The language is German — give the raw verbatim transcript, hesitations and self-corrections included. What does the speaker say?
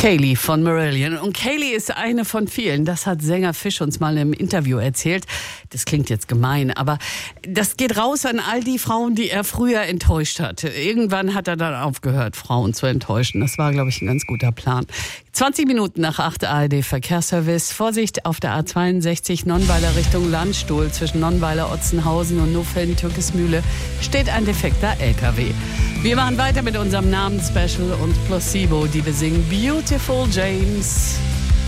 Kayleigh von Marillion. Und Kayleigh ist eine von vielen. Das hat Sänger Fish uns mal im Interview erzählt. Das klingt jetzt gemein, aber das geht raus an all die Frauen, die er früher enttäuscht hat. Irgendwann hat er dann aufgehört, Frauen zu enttäuschen. Das war, glaube ich, ein ganz guter Plan. zwanzig Minuten nach acht A R D Verkehrsservice. Vorsicht auf der A zweiundsechzig Nonnweiler Richtung Landstuhl. Zwischen Nonnweiler, Otzenhausen und Nuffällen, Türkismühle steht ein defekter L K W. Wir machen weiter mit unserem Namensspecial und Placebo, die wir singen Beautiful James.